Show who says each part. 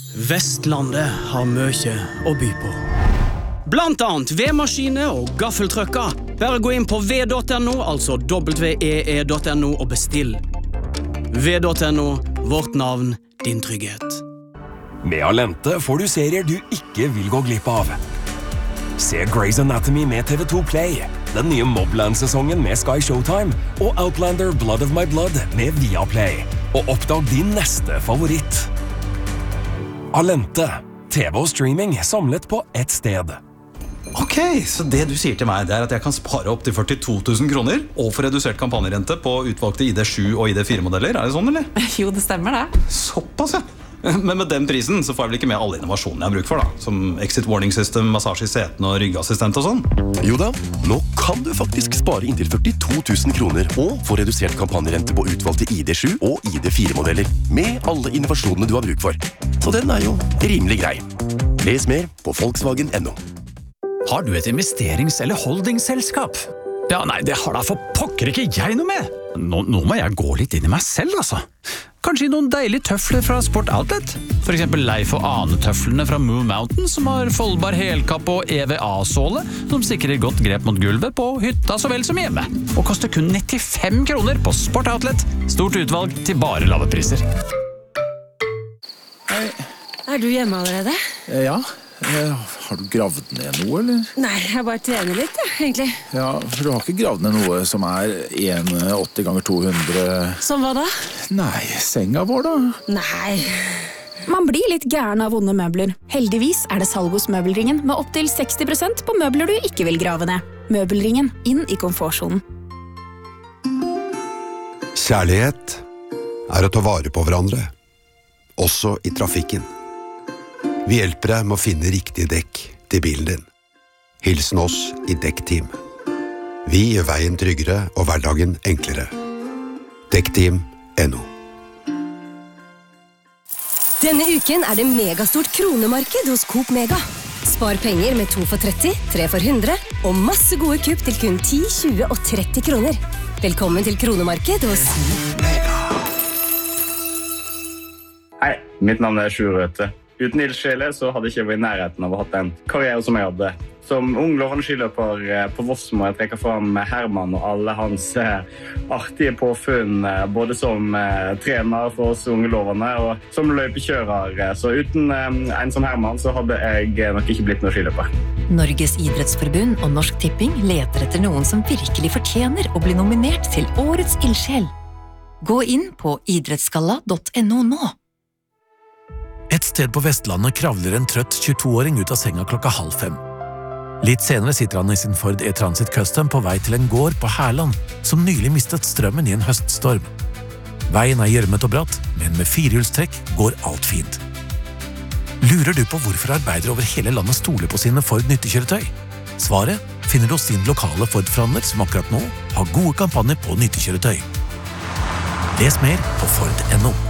Speaker 1: Vestlandet har mye å by på. Blant annet vedmaskiner og gaffeltrøkker. Bare gå inn på ved.no, altså www.no og bestill. Ved.no, vårt navn, din trygghet.
Speaker 2: Med Alente får du serier du ikke vil gå glipp av. Se Grey's Anatomy med TV2 Play, den nye Mobland-sesongen med Sky Showtime og Outlander Blood of My Blood med Viaplay. Og oppdag din neste favoritt. Alente, TV og streaming samlet på ett sted.
Speaker 3: Ok, så det du sier til meg det at jeg kan spare opp til 42 000 kroner og få redusert kampanjerente på utvalgte ID7 og ID4-modeller, er det sånn, eller?
Speaker 4: Jo, det stemmer det.
Speaker 3: Såpass, ja. Men med den prisen så får jeg vel ikke med alle innovasjonene jeg har bruk for da, som exit warning system, massasje i setene og ryggassistent og sånn.
Speaker 5: Jo da, nå kan du faktisk spare inntil 42 000 kroner og få redusert kampanjerente på utvalgte ID7 og ID4-modeller med alle innovasjonene du har bruk for. Så den er jo rimelig grei. Les mer på Volkswagen.no.
Speaker 6: Har du et investerings- eller holdingselskap? Ja, nei, det har da for pokker ikke jeg noe med. Nå må jeg gå litt inn i meg selv, altså. Kanskje noen deilige tøfler fra Sport Outlet? For eksempel Leif og Ane-tøflene fra Moon Mountain, som har foldbar helkapp og EVA-såle, som sikrer godt grep mot gulvet på hytta så vel som hjemme. Og koster kun 95 kroner på Sport Outlet. Stort utvalg til bare lave priser.
Speaker 7: Hei.
Speaker 8: Er du hjemme allerede?
Speaker 7: Ja. Har du gravd ned noe, eller?
Speaker 8: Nei, jeg bare trener litt, egentlig.
Speaker 7: Ja, for du har ikke gravd ned noe som er 1,80 ganger 200...
Speaker 8: Som hva da?
Speaker 7: Nei, senga vår da?
Speaker 8: Nei.
Speaker 9: Man blir litt gæren av vonde møbler. Heldigvis er det salg hos Møbelringen med opp til 60% på møbler du ikke vil grave ned. Møbelringen, inn i komfortzonen.
Speaker 10: Kjærlighet er å ta vare på hverandre, også i trafikken. Vi hjelper deg med å finne riktig dekk til bilen din. Hilsen oss i Dekkteam. Vi gjør veien tryggere og hverdagen enklere. Dekkteam.no.
Speaker 11: Denne uken er det megastort kronemarked hos Coop Mega. Spar penger med 2 for 30, 3 for 100 og masse gode kupp til kun 10, 20 og 30 kroner. Velkommen til kronemarked hos Coop Mega.
Speaker 12: Hei, mitt navn er Sjur Røthe. Uten ildsjele så hadde ikke jeg vært i nærheten av å ha den karriere som jeg hadde. Som ung lovende skiløper på Voss må jeg trekke fram Herman og alle hans artige påfunn, både som trener for oss unge lovende og som løypekjører. Så uten en som Herman så hadde jeg nok ikke blitt noen skiløper.
Speaker 13: Norges idrettsforbund og Norsk Tipping leter etter noen som virkelig fortjener å bli nominert til Årets ildsjel. Gå inn på idrettsgalla.no nå.
Speaker 6: Et sted på Vestlandet kravler en trøtt 22-åring ut av senga 4:30. Litt senere sitter han i sin Ford E-Transit Custom på vei til en gård på Herland, som nylig mistet strømmen i en høststorm. Veien er gjørmet og bratt, men med firehjulstrekk går alt fint. Lurer du på hvorfor arbeidere over hele landet stoler på sine Ford nyttekjøretøy? Svaret finner du hos din lokale Ford-forhandler som akkurat nå har gode kampanjer på nyttekjøretøy. Les mer på Ford.no.